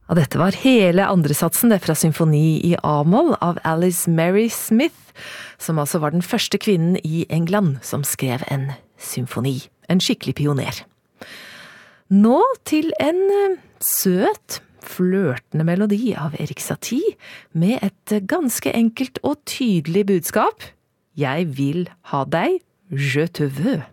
Og dette var hele andresatsen det fra symfoni i A-moll av Alice Mary Smith, som altså var den første kvinnen i England som skrev en symfoni. En skikkelig pioner. Nå til en søt, flørtende melodi av Erik Satie, med et ganske enkelt og tydelig budskap. Jeg vil ha deg, je te veux.